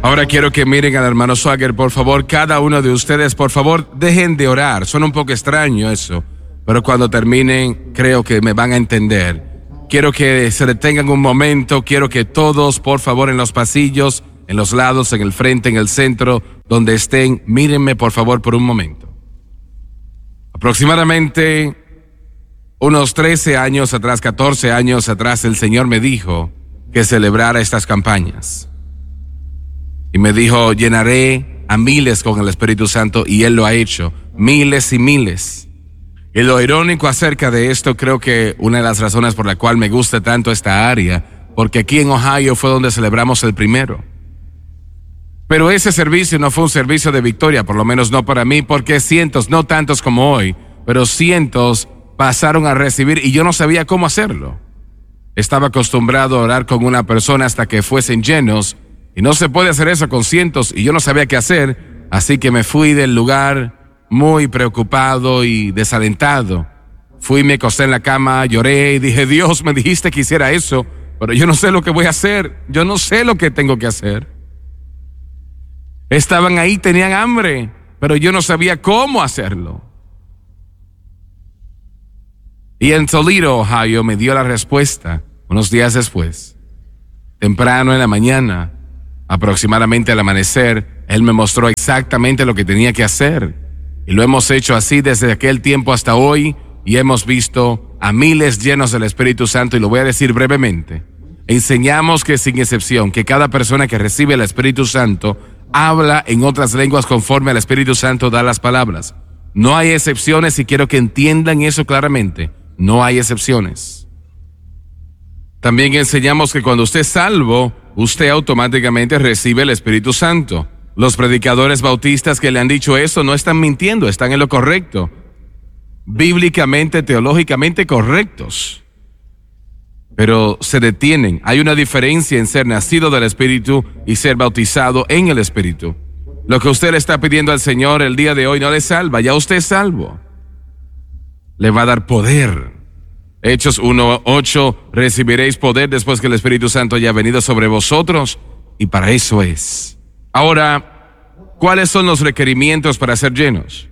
Ahora quiero que miren al hermano Swagger, por favor, cada uno de ustedes, por favor, dejen de orar. Suena un poco extraño eso, pero cuando terminen, creo que me van a entender. Quiero que se detengan un momento, quiero que todos, por favor, en los pasillos, en los lados, en el frente, en el centro, donde estén, mírenme, por favor, por un momento. Aproximadamente unos 13 años atrás, 14 años atrás, el Señor me dijo que celebrara estas campañas. Y me dijo, llenaré a miles con el Espíritu Santo, y Él lo ha hecho, miles y miles. Y lo irónico acerca de esto, creo que una de las razones por la cual me gusta tanto esta área, porque aquí en Ohio fue donde celebramos el primero. Pero ese servicio no fue un servicio de victoria, por lo menos no para mí, porque cientos, no tantos como hoy, pero cientos pasaron a recibir y yo no sabía cómo hacerlo. Estaba acostumbrado a orar con una persona hasta que fuesen llenos, y no se puede hacer eso con cientos, y yo no sabía qué hacer, así que me fui del lugar muy preocupado y desalentado. Fui, me acosté en la cama, lloré y dije, Dios, me dijiste que hiciera eso, pero yo no sé lo que voy a hacer, yo no sé lo que tengo que hacer. Estaban ahí, tenían hambre, pero yo no sabía cómo hacerlo. Y en Toledo, Ohio, me dio la respuesta unos días después. Temprano en la mañana, aproximadamente al amanecer, Él me mostró exactamente lo que tenía que hacer. Y lo hemos hecho así desde aquel tiempo hasta hoy, y hemos visto a miles llenos del Espíritu Santo, y lo voy a decir brevemente. Enseñamos que sin excepción, que cada persona que recibe el Espíritu Santo habla en otras lenguas conforme al Espíritu Santo da las palabras. No hay excepciones, y quiero que entiendan eso claramente. No hay excepciones. También enseñamos que cuando usted es salvo, usted automáticamente recibe el Espíritu Santo. Los predicadores bautistas que le han dicho eso no están mintiendo, están en lo correcto. Bíblicamente, teológicamente correctos. Pero se detienen. Hay una diferencia en ser nacido del Espíritu y ser bautizado en el Espíritu. Lo que usted le está pidiendo al Señor el día de hoy no le salva, ya usted es salvo. Le va a dar poder. Hechos 1:8, recibiréis poder después que el Espíritu Santo haya venido sobre vosotros, y para eso es. Ahora, ¿cuáles son los requerimientos para ser llenos?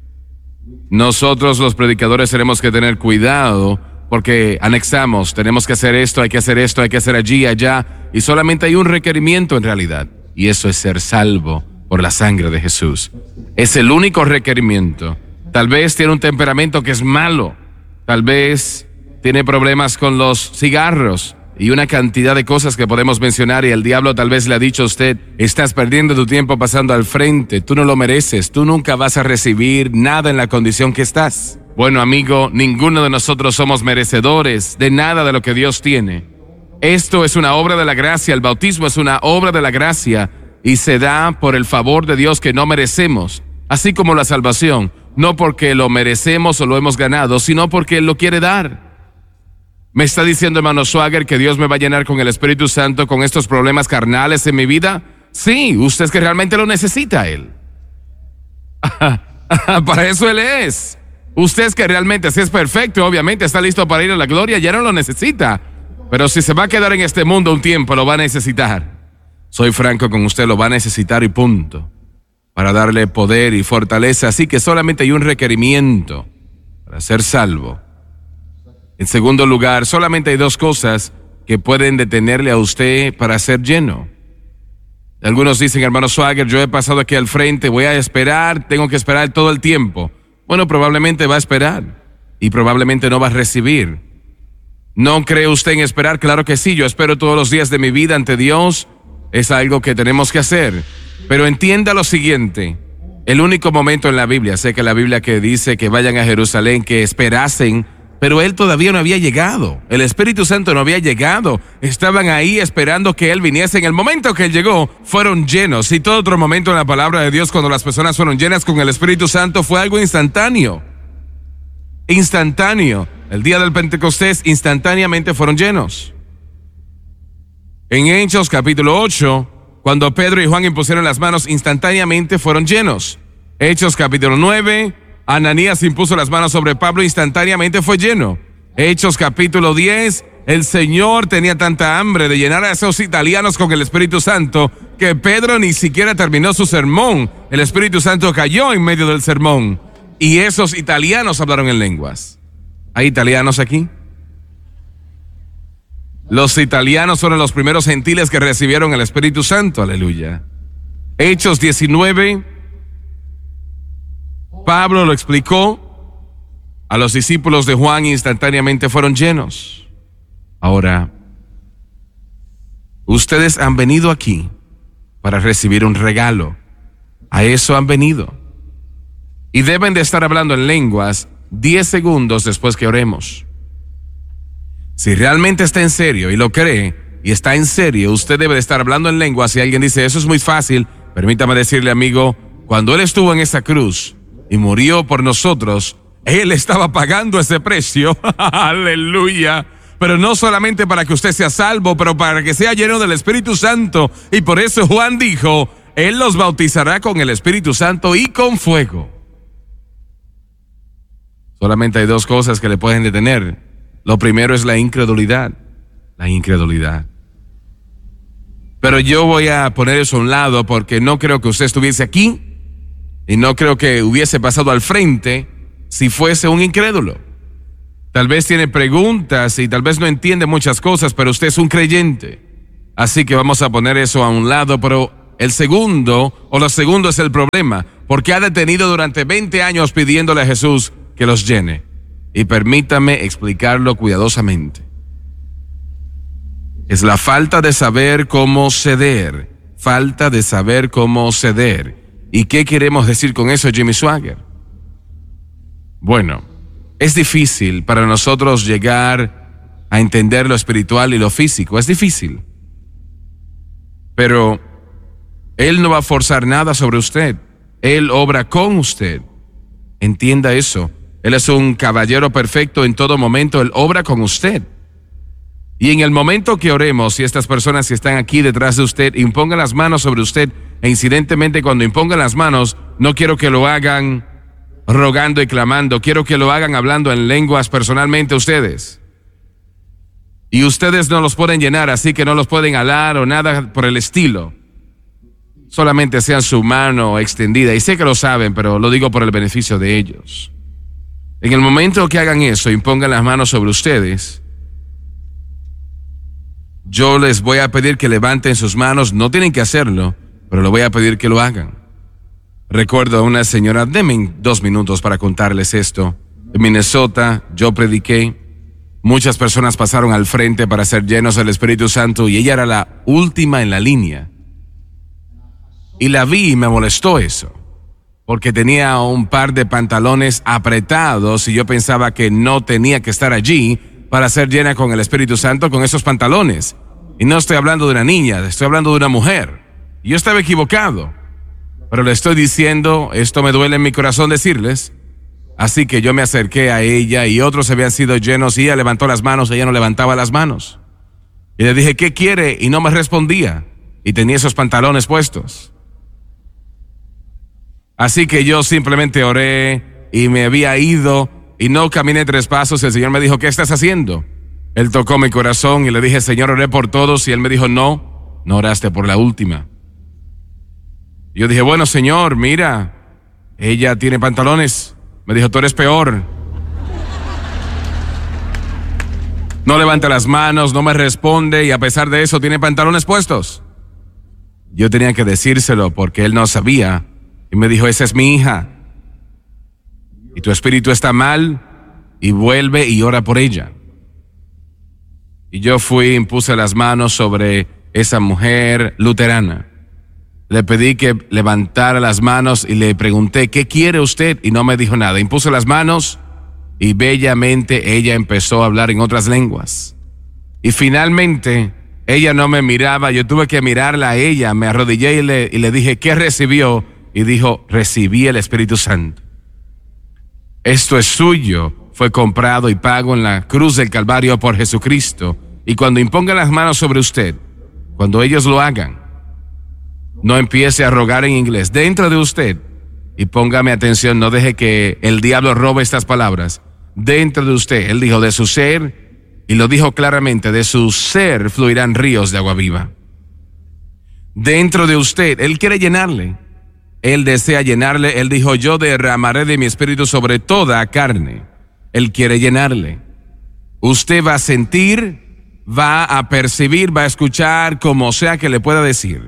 Nosotros los predicadores tenemos que tener cuidado porque anexamos, tenemos que hacer esto, hay que hacer esto, hay que hacer allí, allá, y solamente hay un requerimiento en realidad, y eso es ser salvo por la sangre de Jesús. Es el único requerimiento. Tal vez tiene un temperamento que es malo, tal vez tiene problemas con los cigarros y una cantidad de cosas que podemos mencionar, y el diablo tal vez le ha dicho a usted, estás perdiendo tu tiempo pasando al frente, tú no lo mereces, tú nunca vas a recibir nada en la condición que estás. Bueno, amigo, ninguno de nosotros somos merecedores de nada de lo que Dios tiene. Esto es una obra de la gracia, el bautismo es una obra de la gracia y se da por el favor de Dios que no merecemos, así como la salvación, no porque lo merecemos o lo hemos ganado, sino porque Él lo quiere dar. ¿Me está diciendo, hermano Swagger, que Dios me va a llenar con el Espíritu Santo con estos problemas carnales en mi vida? Sí, usted es que realmente lo necesita a Él. Para eso Él es. Usted es que realmente, si es perfecto, obviamente está listo para ir a la gloria, ya no lo necesita. Pero si se va a quedar en este mundo un tiempo, lo va a necesitar. Soy franco con usted, lo va a necesitar y punto. Para darle poder y fortaleza, así que solamente hay un requerimiento para ser salvo. En segundo lugar, solamente hay dos cosas que pueden detenerle a usted para ser lleno. Algunos dicen, hermano Swagger, yo he pasado aquí al frente, voy a esperar, tengo que esperar todo el tiempo. Bueno, probablemente va a esperar y probablemente no va a recibir. ¿No cree usted en esperar? Claro que sí, yo espero todos los días de mi vida ante Dios, es algo que tenemos que hacer. Pero entienda lo siguiente, el único momento en la Biblia, sé que la Biblia que dice que vayan a Jerusalén, que esperasen, pero Él todavía no había llegado, el Espíritu Santo no había llegado, estaban ahí esperando que Él viniese. En el momento que Él llegó, fueron llenos, y todo otro momento en la palabra de Dios, cuando las personas fueron llenas con el Espíritu Santo, fue algo instantáneo. Instantáneo. El día del Pentecostés, instantáneamente fueron llenos. En Hechos capítulo 8, cuando Pedro y Juan impusieron las manos, instantáneamente fueron llenos. Hechos capítulo 9, Ananías impuso las manos sobre Pablo, instantáneamente fue lleno. Hechos capítulo 10, el Señor tenía tanta hambre de llenar a esos italianos con el Espíritu Santo que Pedro ni siquiera terminó su sermón. El Espíritu Santo cayó en medio del sermón y esos italianos hablaron en lenguas. ¿Hay italianos aquí? Los italianos fueron los primeros gentiles que recibieron el Espíritu Santo, aleluya. Hechos 19, Pablo lo explicó a los discípulos de Juan e instantáneamente fueron llenos. Ahora, ustedes han venido aquí para recibir un regalo. A eso han venido. Y deben de estar hablando en lenguas 10 segundos después que oremos. Si realmente está en serio y lo cree y está en serio, usted debe de estar hablando en lenguas. Si alguien dice, eso es muy fácil, permítame decirle, amigo, cuando Él estuvo en esa cruz y murió por nosotros, Él estaba pagando ese precio. Aleluya. Pero no solamente para que usted sea salvo, pero para que sea lleno del Espíritu Santo. Y por eso Juan dijo, Él los bautizará con el Espíritu Santo y con fuego. Solamente hay dos cosas que le pueden detener. Lo primero es la incredulidad. La incredulidad. Pero yo voy a poner eso a un lado porque no creo que usted estuviese aquí y no creo que hubiese pasado al frente si fuese un incrédulo. Tal vez tiene preguntas y tal vez no entiende muchas cosas, pero usted es un creyente. Así que vamos a poner eso a un lado, pero lo segundo es el problema, porque ha detenido durante 20 años pidiéndole a Jesús que los llene. Y permítame explicarlo cuidadosamente. Es la falta de saber cómo ceder. Falta de saber cómo ceder. ¿Y qué queremos decir con eso, Jimmy Swaggart? Bueno, es difícil para nosotros llegar a entender lo espiritual y lo físico. Es difícil. Pero Él no va a forzar nada sobre usted. Él obra con usted. Entienda eso. Él es un caballero perfecto en todo momento. Él obra con usted. Y en el momento que oremos, si estas personas que están aquí detrás de usted impongan las manos sobre usted, e incidentemente cuando impongan las manos, no quiero que lo hagan rogando y clamando, quiero que lo hagan hablando en lenguas personalmente ustedes. Y ustedes no los pueden llenar, así que no los pueden alar o nada por el estilo. Solamente sean su mano extendida. Y sé que lo saben, pero lo digo por el beneficio de ellos. En el momento que hagan eso, impongan las manos sobre ustedes, yo les voy a pedir que levanten sus manos. No tienen que hacerlo, pero les voy a pedir que lo hagan. Recuerdo a una señora, denme 2 minutos para contarles esto. En Minnesota, yo prediqué. Muchas personas pasaron al frente para ser llenos del Espíritu Santo y ella era la última en la línea. Y la vi y me molestó eso, porque tenía un par de pantalones apretados y yo pensaba que no tenía que estar allí para ser llena con el Espíritu Santo con esos pantalones. Y no estoy hablando de una niña, estoy hablando de una mujer. Y yo estaba equivocado, pero le estoy diciendo, esto me duele en mi corazón decirles. Así que yo me acerqué a ella y otros habían sido llenos y ella levantó las manos, ella no levantaba las manos. Y le dije, ¿qué quiere? Y no me respondía. Y tenía esos pantalones puestos. Así que yo simplemente oré y me había ido y no caminé 3 pasos. El Señor me dijo, ¿qué estás haciendo? Él tocó mi corazón y le dije, Señor, oré por todos. Y Él me dijo, no oraste por la última. Y yo dije, bueno, Señor, mira, ella tiene pantalones. Me dijo, tú eres peor. No levanta las manos, no me responde y a pesar de eso tiene pantalones puestos. Yo tenía que decírselo porque él no sabía. Y me dijo, esa es mi hija. Y tu espíritu está mal y vuelve y ora por ella. Y yo fui y puse las manos sobre esa mujer luterana. Le pedí que levantara las manos y le pregunté, ¿qué quiere usted? Y no me dijo nada. Impuse las manos y bellamente ella empezó a hablar en otras lenguas. Y finalmente ella no me miraba, yo tuve que mirarla a ella. Me arrodillé y le dije, ¿qué recibió? Y dijo, recibí el Espíritu Santo. Esto es suyo, fue comprado y pago en la cruz del Calvario por Jesucristo. Y cuando impongan las manos sobre usted, cuando ellos lo hagan, no empiece a rogar en inglés dentro de usted y póngame atención, no deje que el diablo robe estas palabras. Dentro de usted, él dijo, de su ser, y lo dijo claramente, de su ser fluirán ríos de agua viva. dentro de usted. Él quiere llenarle. Él desea llenarle. Él dijo, yo derramaré de mi espíritu sobre toda carne. Él quiere llenarle. Usted va a sentir, va a percibir, va a escuchar, como sea que le pueda decir.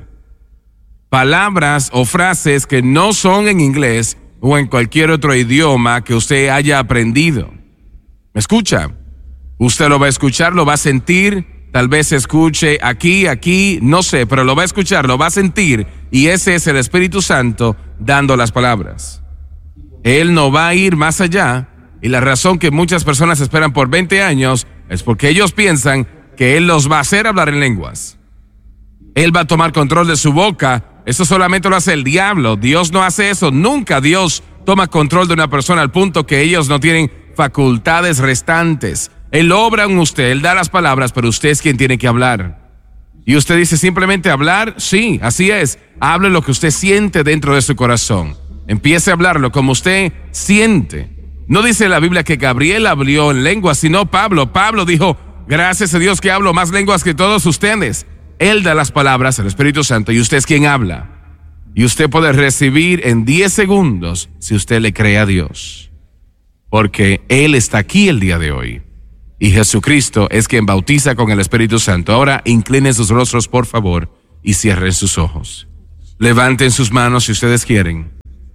Palabras o frases que no son en inglés o en cualquier otro idioma que usted haya aprendido. ¿Me escucha? Usted lo va a escuchar, lo va a sentir. Tal vez escuche aquí, no sé, pero lo va a escuchar, lo va a sentir, y ese es el Espíritu Santo dando las palabras. Él no va a ir más allá, y la razón que muchas personas esperan por 20 años es porque ellos piensan que Él los va a hacer hablar en lenguas. Él va a tomar control de su boca. Eso solamente lo hace el diablo. Dios no hace eso. Nunca Dios toma control de una persona al punto que ellos no tienen facultades restantes. Él obra en usted, Él da las palabras, pero usted es quien tiene que hablar. Y usted dice simplemente hablar, sí, así es. Hable lo que usted siente dentro de su corazón. Empiece a hablarlo como usted siente. No dice la Biblia que Gabriel habló en lenguas, sino Pablo. Pablo dijo, gracias a Dios que hablo más lenguas que todos ustedes. Él da las palabras, el Espíritu Santo, y usted es quien habla. Y usted puede recibir en 10 segundos si usted le cree a Dios. Porque Él está aquí el día de hoy. Y Jesucristo es quien bautiza con el Espíritu Santo. Ahora inclinen sus rostros, por favor, y cierren sus ojos. Levanten sus manos si ustedes quieren.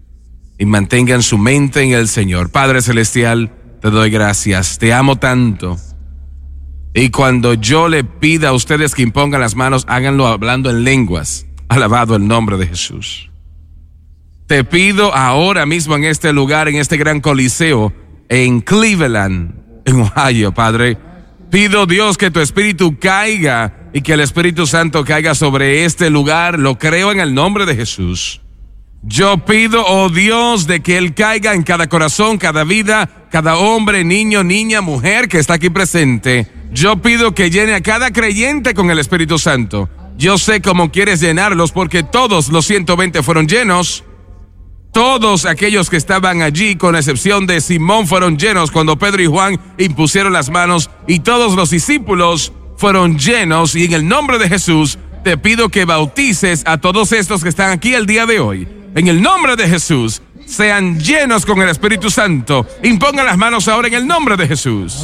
Y mantengan su mente en el Señor. Padre Celestial, te doy gracias. Te amo tanto. Y cuando yo le pida a ustedes que impongan las manos, háganlo hablando en lenguas. Alabado el nombre de Jesús. Te pido ahora mismo en este lugar, en este gran coliseo, en Cleveland, en Ohio, Padre, pido, Dios, que tu Espíritu caiga y que el Espíritu Santo caiga sobre este lugar. Lo creo en el nombre de Jesús. Yo pido, oh Dios, de que Él caiga en cada corazón, cada vida, cada hombre, niño, niña, mujer que está aquí presente. Yo pido que llene a cada creyente con el Espíritu Santo. Yo sé cómo quieres llenarlos porque todos los 120 fueron llenos. Todos aquellos que estaban allí, con excepción de Simón, fueron llenos cuando Pedro y Juan impusieron las manos, y todos los discípulos fueron llenos. Y en el nombre de Jesús te pido que bautices a todos estos que están aquí el día de hoy. En el nombre de Jesús, sean llenos con el Espíritu Santo. Impongan las manos ahora en el nombre de Jesús.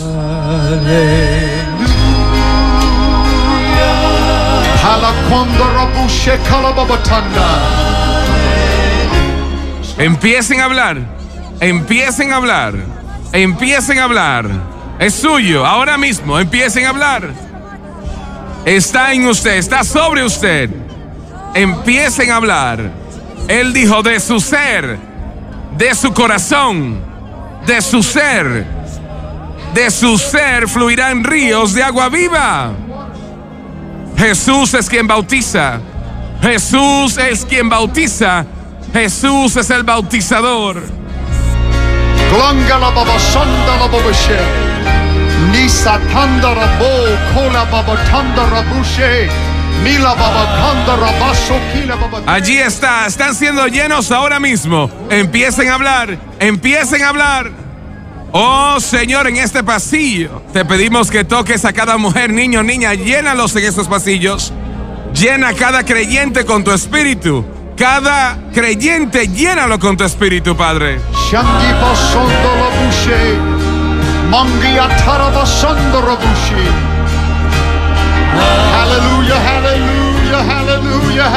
Empiecen a hablar, empiecen a hablar, empiecen a hablar. Es suyo, ahora mismo, empiecen a hablar. Está en usted, está sobre usted. Empiecen a hablar. Él dijo de su ser, de su corazón, de su ser fluirán ríos de agua viva. Jesús es quien bautiza. Jesús es quien bautiza. Jesús es el bautizador. Allí está, están siendo llenos ahora mismo. Empiecen a hablar, empiecen a hablar. Oh Señor, en este pasillo te pedimos que toques a cada mujer, niño, niña. Llénalos en estos pasillos. Llena a cada creyente con tu espíritu. Cada creyente, llénalo con tu espíritu, Padre. Aleluya, aleluya, aleluya,